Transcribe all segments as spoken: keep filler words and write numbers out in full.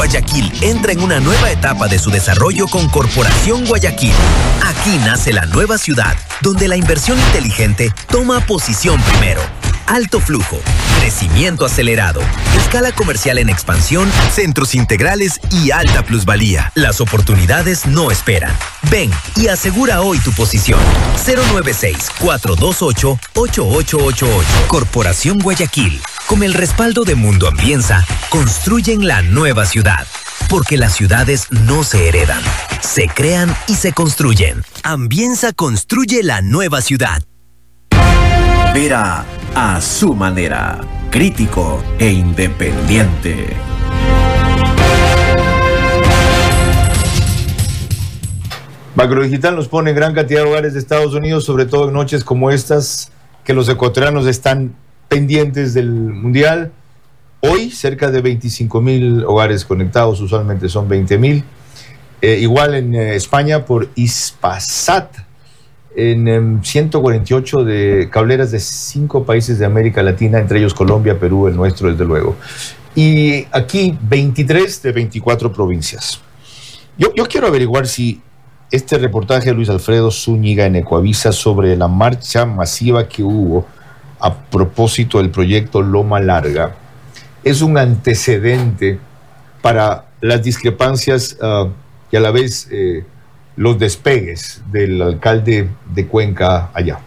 Guayaquil entra en una nueva etapa de su desarrollo con Corporación Guayaquil. Aquí nace la nueva ciudad, donde la inversión inteligente toma posición primero. Alto flujo, crecimiento acelerado, escala comercial en expansión, centros integrales y alta plusvalía. Las oportunidades no esperan. Ven y asegura hoy tu posición. cero nueve seis, cuatro dos ocho, ocho ocho ocho ocho. Corporación Guayaquil. Con el respaldo de Mundo Ambienza, construyen la nueva ciudad. Porque las ciudades no se heredan, se crean y se construyen. Ambienza construye la nueva ciudad. Vera a su manera, crítico e independiente. Macrodigital nos pone en gran cantidad de hogares de Estados Unidos, sobre todo en noches como estas, que los ecuatorianos están pendientes del Mundial. Hoy, cerca de veinticinco mil hogares conectados, usualmente son veinte mil. Eh, igual en eh, España, por Hispasat, en eh, ciento cuarenta y ocho de cableras de cinco países de América Latina, entre ellos Colombia, Perú, el nuestro, desde luego. Y aquí, veintitrés de veinticuatro provincias. Yo, yo quiero averiguar si este reportaje de Luis Alfredo Zúñiga en Ecuavisa sobre la marcha masiva que hubo a propósito del proyecto Loma Larga es un antecedente para las discrepancias uh, y a la vez eh, los despegues del alcalde de Cuenca allá.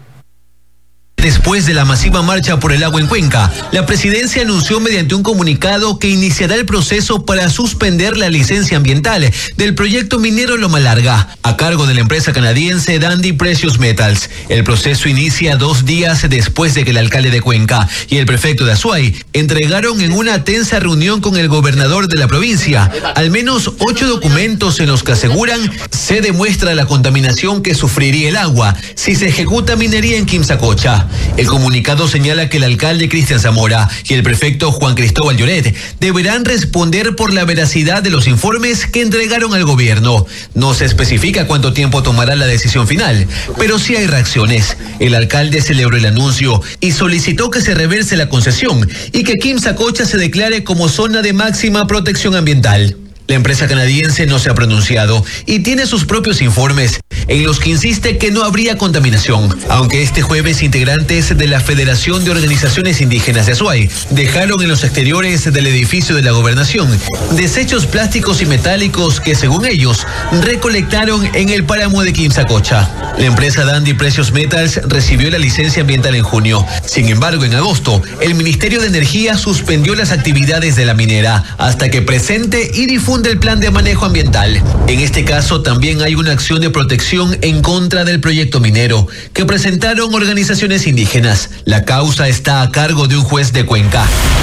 Después de la masiva marcha por el agua en Cuenca, la presidencia anunció mediante un comunicado que iniciará el proceso para suspender la licencia ambiental del proyecto minero Loma Larga, a cargo de la empresa canadiense Dundee Precious Metals. El proceso inicia dos días después de que el alcalde de Cuenca y el prefecto de Azuay entregaron en una tensa reunión con el gobernador de la provincia al menos ocho documentos en los que aseguran se demuestra la contaminación que sufriría el agua si se ejecuta minería en Quimsacocha. El comunicado señala que el alcalde Cristian Zamora y el prefecto Juan Cristóbal Lloret deberán responder por la veracidad de los informes que entregaron al gobierno. No se especifica cuánto tiempo tomará la decisión final, pero sí hay reacciones. El alcalde celebró el anuncio y solicitó que se reverse la concesión y que Quimsacocha se declare como zona de máxima protección ambiental. La empresa canadiense no se ha pronunciado y tiene sus propios informes en los que insiste que no habría contaminación, aunque este jueves integrantes de la Federación de Organizaciones Indígenas de Azuay dejaron en los exteriores del edificio de la gobernación desechos plásticos y metálicos que, según ellos, recolectaron en el páramo de Quimsacocha. La empresa Dundee Precious Metals recibió la licencia ambiental en junio. Sin embargo, en agosto, el Ministerio de Energía suspendió las actividades de la minera hasta que presente y difunda el plan de manejo ambiental. En este caso también hay una acción de protección en contra del proyecto minero que presentaron organizaciones indígenas. La causa está a cargo de un juez de Cuenca.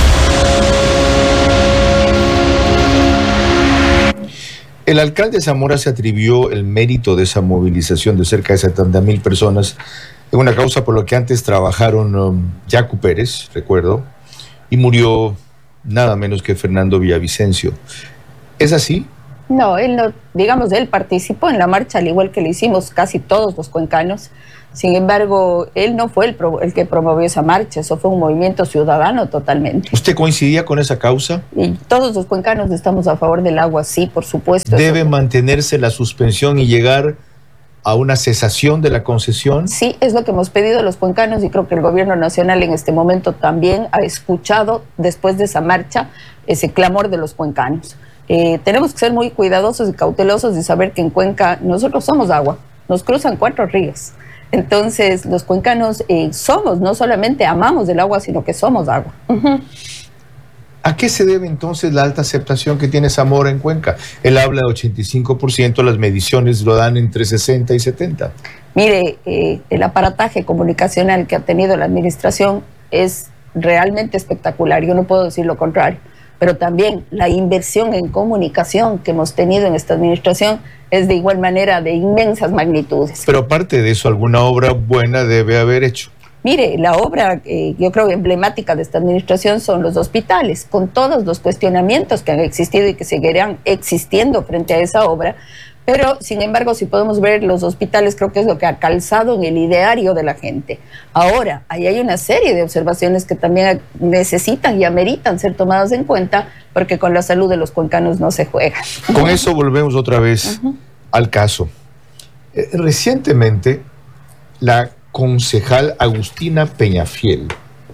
El alcalde Zamora se atribuyó el mérito de esa movilización de cerca de setenta mil personas en una causa por la que antes trabajaron um, Yacu Pérez, recuerdo, y murió nada menos que Fernando Villavicencio. ¿Es así? No, él no, digamos, él participó en la marcha al igual que lo hicimos casi todos los cuencanos. Sin embargo, él no fue el, pro, el que promovió esa marcha, eso fue un movimiento ciudadano totalmente. ¿Usted coincidía con esa causa? Y todos los cuencanos estamos a favor del agua, sí, por supuesto. ¿Debe eso. mantenerse la suspensión y llegar a una cesación de la concesión? Sí, es lo que hemos pedido los cuencanos y creo que el gobierno nacional en este momento también ha escuchado después de esa marcha ese clamor de los cuencanos. Eh, tenemos que ser muy cuidadosos y cautelosos de saber que en Cuenca nosotros somos agua, nos cruzan cuatro ríos. Entonces los cuencanos eh, somos, no solamente amamos el agua, sino que somos agua. Uh-huh. ¿A qué se debe entonces la alta aceptación que tiene Zamora en Cuenca? Él habla de ochenta y cinco por ciento, las mediciones lo dan entre sesenta y setenta. Mire, eh, el aparataje comunicacional que ha tenido la administración es realmente espectacular, yo no puedo decir lo contrario. Pero también la inversión en comunicación que hemos tenido en esta administración es de igual manera de inmensas magnitudes. Pero aparte de eso, alguna obra buena debe haber hecho. Mire, la obra, eh, yo creo, emblemática de esta administración son los hospitales, con todos los cuestionamientos que han existido y que seguirán existiendo frente a esa obra, Pero, sin embargo, si podemos ver los hospitales, creo que es lo que ha calzado en el ideario de la gente. Ahora, ahí hay una serie de observaciones que también necesitan y ameritan ser tomadas en cuenta, porque con la salud de los cuencanos no se juega. Con eso volvemos otra vez uh-huh. al caso. Eh, recientemente, la concejal Agustina Peñafiel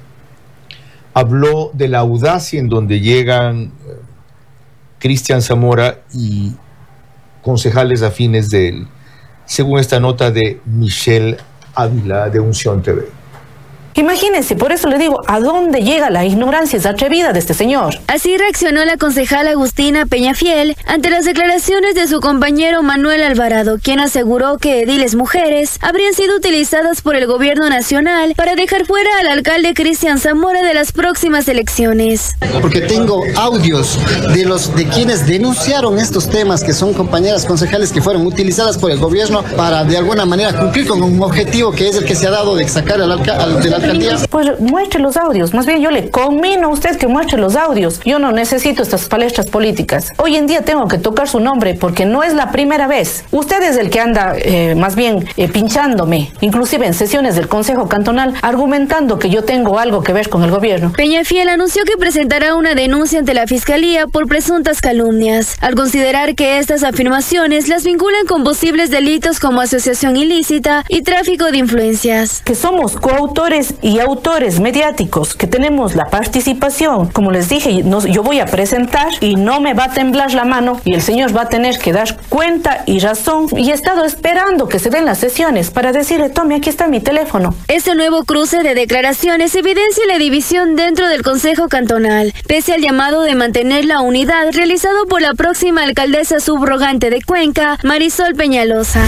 habló de la audacia en donde llegan eh, Cristian Zamora y concejales afines de él, según esta nota de Michelle Ávila de Unción T V. Imagínense, por eso le digo, ¿a dónde llega la ignorancia atrevida de este señor? Así reaccionó la concejal Agustina Peñafiel ante las declaraciones de su compañero Manuel Alvarado, quien aseguró que ediles mujeres habrían sido utilizadas por el gobierno nacional para dejar fuera al alcalde Cristian Zamora de las próximas elecciones. Porque tengo audios de los de quienes denunciaron estos temas, que son compañeras concejales que fueron utilizadas por el gobierno para de alguna manera cumplir con un objetivo que es el que se ha dado de sacar al alcalde del alcalde. Pues muestre los audios, más bien yo le conmino a usted que muestre los audios. Yo no necesito estas palestras políticas. Hoy en día tengo que tocar su nombre porque no es la primera vez. Usted es el que anda eh, más bien eh, pinchándome, inclusive en sesiones del Consejo Cantonal, argumentando que yo tengo algo que ver con el gobierno. Peñafiel anunció que presentará una denuncia ante la Fiscalía por presuntas calumnias, al considerar que estas afirmaciones las vinculan con posibles delitos como asociación ilícita y tráfico de influencias. Que somos coautores y autores mediáticos, que tenemos la participación, como les dije, no, yo voy a presentar y no me va a temblar la mano y el señor va a tener que dar cuenta y razón, y he estado esperando que se den las sesiones para decirle, tome, aquí está mi teléfono. Este nuevo cruce de declaraciones evidencia la división dentro del Consejo Cantonal, pese al llamado de mantener la unidad realizado por la próxima alcaldesa subrogante de Cuenca, Marisol Peñalosa.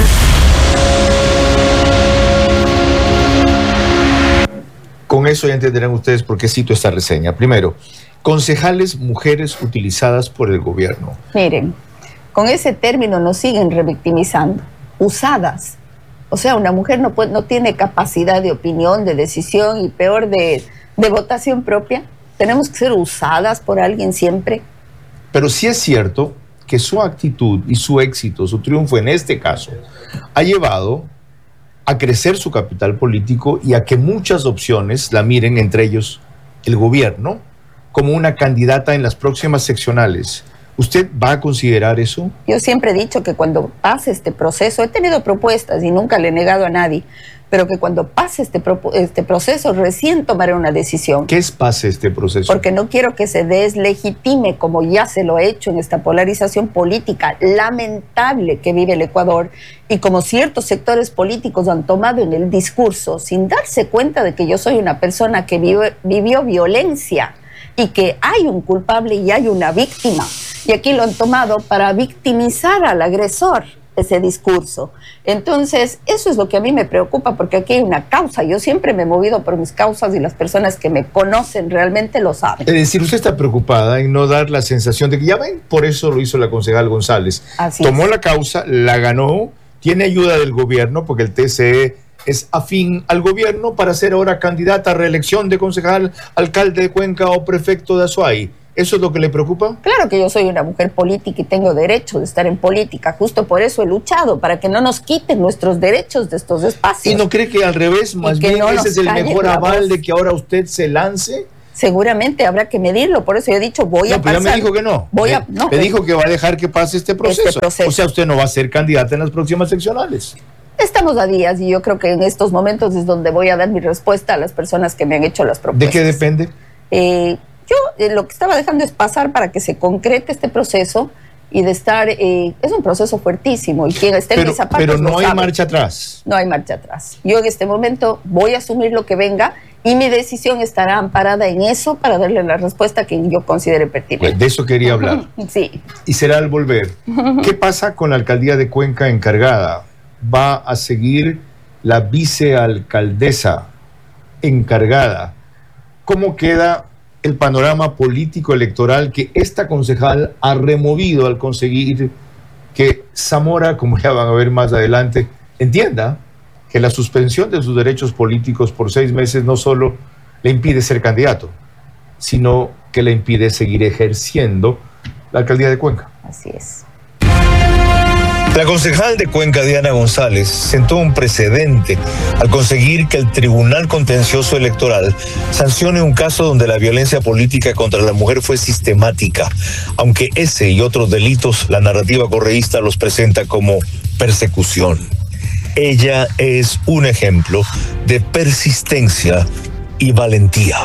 Con eso ya entenderán ustedes por qué cito esta reseña. Primero, concejales mujeres utilizadas por el gobierno. Miren, con ese término nos siguen revictimizando, usadas. O sea, una mujer no, puede, no tiene capacidad de opinión, de decisión y peor de, de votación propia. Tenemos que ser usadas por alguien siempre. Pero sí es cierto que su actitud y su éxito, su triunfo en este caso, ha llevado a crecer su capital político y a que muchas opciones la miren, entre ellos el gobierno, como una candidata en las próximas seccionales. ¿Usted va a considerar eso? Yo siempre he dicho que cuando pase este proceso, he tenido propuestas y nunca le he negado a nadie, pero que cuando pase este, este proceso recién tomaré una decisión. ¿Qué es pase este proceso? Porque no quiero que se deslegitime, como ya se lo ha hecho en esta polarización política lamentable que vive el Ecuador, y como ciertos sectores políticos han tomado en el discurso sin darse cuenta de que yo soy una persona que vive, vivió violencia y que hay un culpable y hay una víctima. Y aquí lo han tomado para victimizar al agresor, ese discurso. Entonces, eso es lo que a mí me preocupa, porque aquí hay una causa. Yo siempre me he movido por mis causas y las personas que me conocen realmente lo saben. Es decir, usted está preocupada en no dar la sensación de que, ya ven, por eso lo hizo la concejal González. Así Tomó es. la causa, la ganó, tiene ayuda del gobierno, porque el T C E es afín al gobierno para ser ahora candidata a reelección de concejal, alcalde de Cuenca o prefecto de Azuay. ¿Eso es lo que le preocupa? Claro que yo soy una mujer política y tengo derecho de estar en política. Justo por eso he luchado, para que no nos quiten nuestros derechos de estos espacios. ¿Y no cree que al revés, más bien no ese es el mejor aval voz. de que ahora usted se lance? Seguramente habrá que medirlo, por eso yo he dicho, voy no, a pero pasar. ya me dijo que no. Voy a, me, no me dijo que va a dejar que pase este proceso. Este proceso. O sea, usted no va a ser candidata en las próximas seccionales. Estamos a días y yo creo que en estos momentos es donde voy a dar mi respuesta a las personas que me han hecho las propuestas. ¿De qué depende? Eh, yo eh, lo que estaba dejando es pasar para que se concrete este proceso y de estar, eh, es un proceso fuertísimo y quien esté pero, en mis zapatos Pero no lo hay sabe. marcha atrás. No hay marcha atrás. Yo en este momento voy a asumir lo que venga y mi decisión estará amparada en eso para darle la respuesta que yo considere pertinente. Pues de eso quería hablar. Sí. Y será al volver. ¿Qué pasa con la alcaldía de Cuenca encargada? ¿Va a seguir la vicealcaldesa encargada? ¿Cómo queda el panorama político electoral que esta concejal ha removido al conseguir que Zamora, como ya van a ver más adelante, entienda que la suspensión de sus derechos políticos por seis meses no solo le impide ser candidato, sino que le impide seguir ejerciendo la alcaldía de Cuenca? Así es. La concejal de Cuenca, Diana González, sentó un precedente al conseguir que el Tribunal Contencioso Electoral sancione un caso donde la violencia política contra la mujer fue sistemática, aunque ese y otros delitos la narrativa correísta los presenta como persecución. Ella es un ejemplo de persistencia y valentía.